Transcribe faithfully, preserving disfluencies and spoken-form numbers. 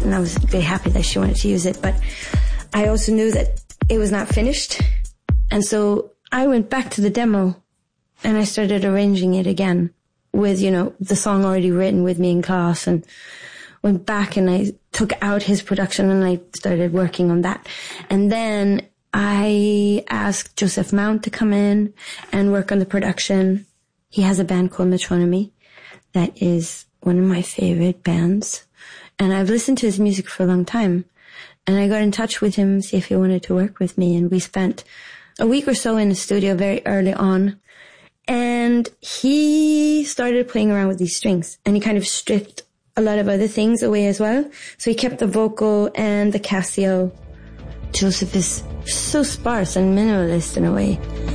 and I was very happy that she wanted to use it. But I also knew that it was not finished. And so I went back to the demo and I started arranging it again with, you know, the song already written with me in class, and went back and I took out his production and I started working on that. And then I asked Joseph Mount to come in and work on the production. He has a band called Metronomy that is one of my favorite bands. And I've listened to his music for a long time. And I got in touch with him, see if he wanted to work with me. And we spent a week or so in the studio very early on. And he started playing around with these strings. And he kind of stripped a lot of other things away as well. So he kept the vocal and the Casio. Joseph is so sparse and minimalist in a way.